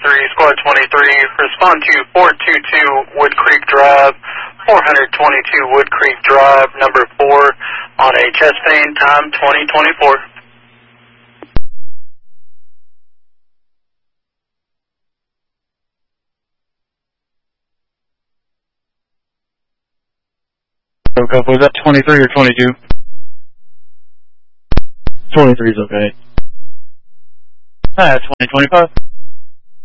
Squad 23, respond to 422 Wood Creek Drive, 422 Wood Creek Drive, number 4, on a chest pain, time 2024. Was that 23 or 22? 23 is okay. 2025.